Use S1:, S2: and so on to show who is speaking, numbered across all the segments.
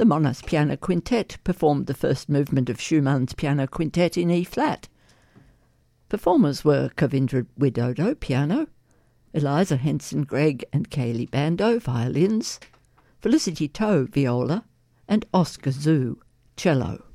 S1: The Monash Piano Quintet performed the first movement of Schumann's Piano Quintet in E-flat. Performers were Kavindra Widodo, piano, Eliza Henson-Gregg and Kaylee Bando, violins, Felicity Toe, viola, and Oscar Zhu, cello.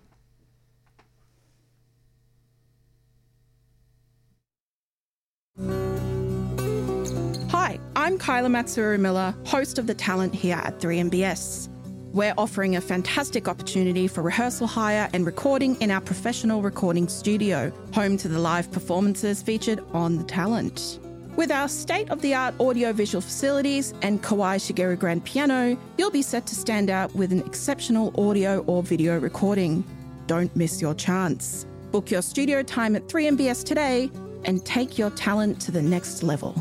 S2: Hi, I'm Kyla Matsuru-Miller, host of The Talent here at 3MBS. We're offering a fantastic opportunity for rehearsal hire and recording in our professional recording studio, home to the live performances featured on The Talent. With our state-of-the-art audio-visual facilities and Kawai Shigeru grand piano, you'll be set to stand out with an exceptional audio or video recording. Don't miss your chance. Book your studio time at 3MBS today and take your talent to the next level.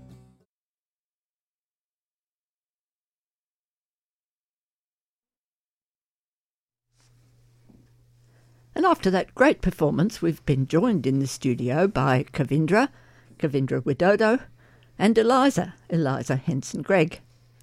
S1: And after that great performance, we've been joined in the studio by Kavindra Widodo, and Eliza Henson-Gregg.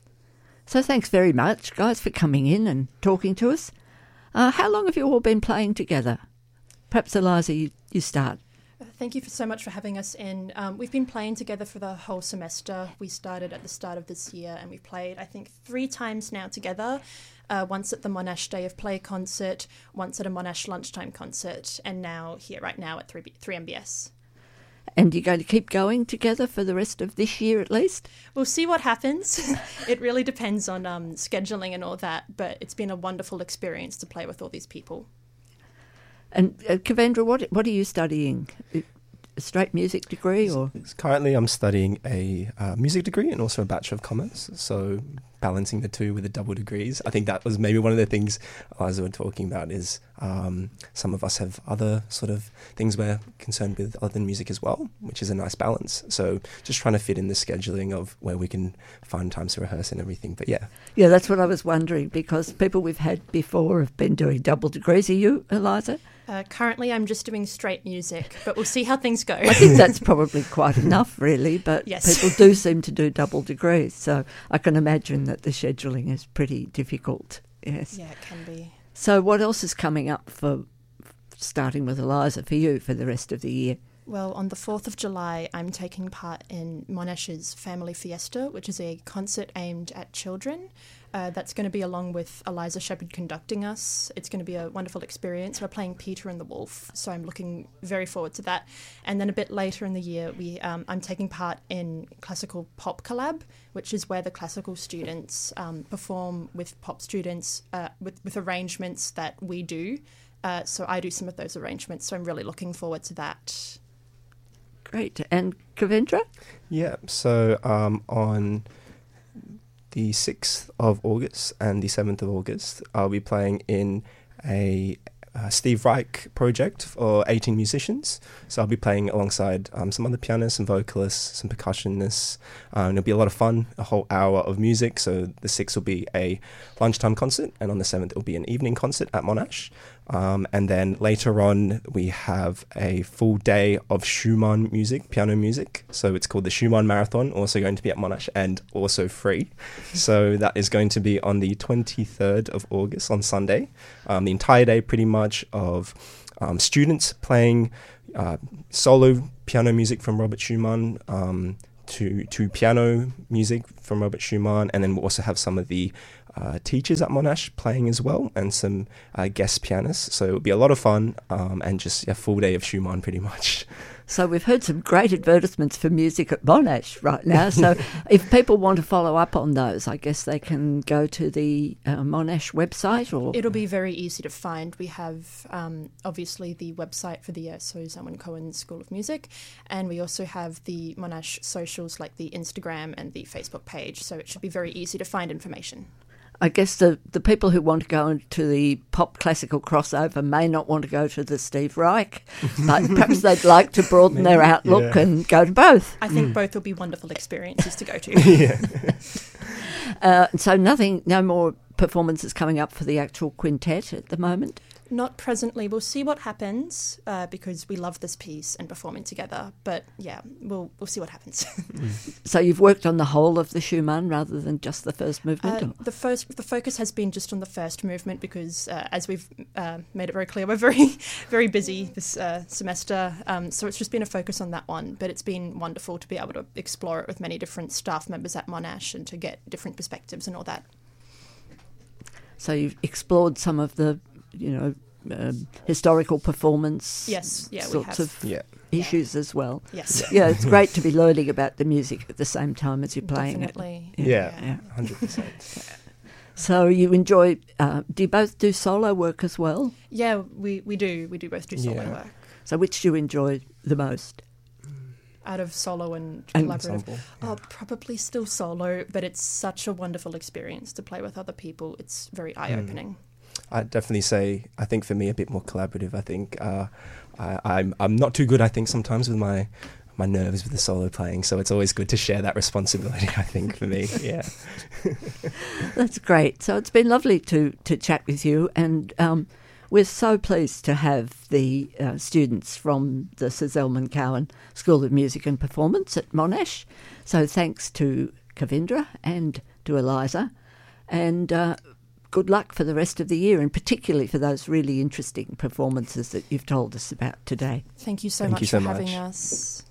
S1: So thanks very much, guys, for coming in and talking to us. How long have you all been playing together? Perhaps, Eliza, you start.
S3: Thank you so much for having us in. We've been playing together for the whole semester. We started at the start of this year and we've played, I think, 3 times now together. Once at the Monash Day of Play concert, once at a Monash lunchtime concert, and now right now at 3MBS.
S1: And you're going to keep going together for the rest of this year at least?
S3: We'll see what happens. It really depends on scheduling and all that, but it's been a wonderful experience to play with all these people.
S1: And Kavindra, what are you studying? A straight music degree? Or
S4: Currently I'm studying a music degree and also a Bachelor of Commerce, so balancing the two with the double degrees. I think that was maybe one of the things Eliza were talking about is some of us have other sort of things we're concerned with other than music as well, which is a nice balance. So just trying to fit in the scheduling of where we can find times to rehearse and everything. But yeah.
S1: Yeah, that's what I was wondering, because people we've had before have been doing double degrees. Are you, Eliza?
S3: Currently, I'm just doing straight music, but we'll see how things go.
S1: I think that's probably quite enough, really, but
S3: yes.
S1: People do seem to do double degrees, so I can imagine that the scheduling is pretty difficult. Yes.
S3: Yeah, it can be.
S1: So what else is coming up for, starting with Eliza, for you for the rest of the year?
S3: Well, on the 4th of July, I'm taking part in Monash's Family Fiesta, which is a concert aimed at children. That's going to be along with Eliza Shepherd conducting us. It's going to be a wonderful experience. We're playing Peter and the Wolf, so I'm looking very forward to that. And then a bit later in the year, I'm taking part in Classical Pop Collab, which is where the classical students perform with pop students with arrangements that we do. So I do some of those arrangements, so I'm really looking forward to that.
S1: Great. And Kavindra?
S4: Yeah, so on the 6th of August and the 7th of August, I'll be playing in a Steve Reich project for 18 musicians. So I'll be playing alongside some other pianists, some vocalists, some percussionists. And it'll be a lot of fun, a whole hour of music. So the 6th will be a lunchtime concert, and on the 7th it'll be an evening concert at Monash. And then later on, we have a full day of Schumann music, piano music. So it's called the Schumann Marathon, also going to be at Monash and also free. So that is going to be on the 23rd of August on Sunday. The entire day pretty much of students playing solo piano music from Robert Schumann, to piano music from Robert Schumann, and then we'll also have some of the teachers at Monash playing as well, and some guest pianists. So it'll be a lot of fun, and just a full day of Schumann pretty much.
S1: So we've heard some great advertisements for music at Monash right now. So if people want to follow up on those, I guess they can go to the Monash website, or
S3: it'll be very easy to find. We have obviously the website for the So Zaman Cohen School of Music, and we also have the Monash socials like the Instagram and the Facebook page. So it should be very easy to find information.
S1: I guess the people who want to go to the pop classical crossover may not want to go to the Steve Reich, but perhaps they'd like to broaden their outlook and go to both.
S3: I think both will be wonderful experiences to go to.
S1: So no more performances coming up for the actual quintet at the moment?
S3: Not presently. We'll see what happens because we love this piece and performing together. But yeah, we'll see what happens.
S1: So you've worked on the whole of the Schumann rather than just the first movement?
S3: The focus has been just on the first movement because, as we've made it very clear, we're very, very busy this semester. So it's just been a focus on that one. But it's been wonderful to be able to explore it with many different staff members at Monash and to get different perspectives and all that.
S1: So you've explored some of the, historical performance sorts of issues as well.
S3: Yes.
S1: Yeah, it's great to be learning about the music at the same time as you're playing
S3: Definitely.
S1: it.
S4: Yeah, 100%.
S1: So you enjoy, do you both do solo work as well?
S3: Yeah, we do. We do both do solo work.
S1: So which do you enjoy the most?
S3: Out of solo and collaborative?
S4: Ensemble.
S3: Oh, probably still solo, but it's such a wonderful experience to play with other people. It's very eye-opening.
S4: I'd definitely say, I think for me, a bit more collaborative. I think I'm not too good, I think, sometimes with my nerves with the solo playing, so it's always good to share that responsibility, I think, for me. Yeah.
S1: That's great. So it's been lovely to chat with you, and we're so pleased to have the students from the Sir Zelman Cowen School of Music and Performance at Monash. So thanks to Kavindra and to Eliza, and good luck for the rest of the year, and particularly for those really interesting performances that you've told us about today.
S3: Thank you so much for having us.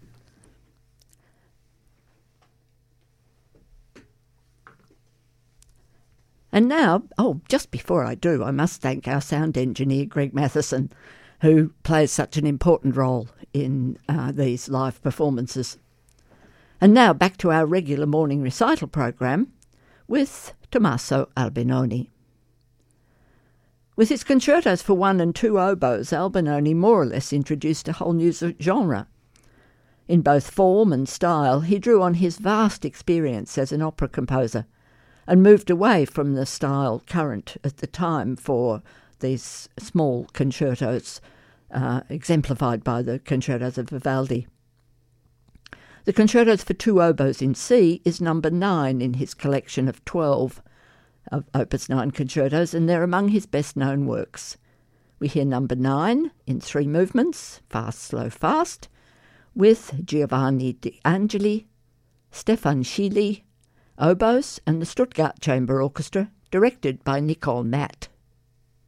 S1: And now, just before I do, I must thank our sound engineer, Greg Matheson, who plays such an important role in these live performances. And now back to our regular morning recital program with Tommaso Albinoni. With his concertos for 1 and 2 oboes, Albinoni more or less introduced a whole new genre. In both form and style, he drew on his vast experience as an opera composer and moved away from the style current at the time for these small concertos, exemplified by the concertos of Vivaldi. The concertos for 2 oboes in C is number 9 in his collection of 12 of Opus 9 concertos, and they're among his best-known works. We hear number 9 in 3 movements, fast, slow, fast, with Giovanni De Angeli, Stefan Schily, oboes, and the Stuttgart Chamber Orchestra, directed by Nicole Matt.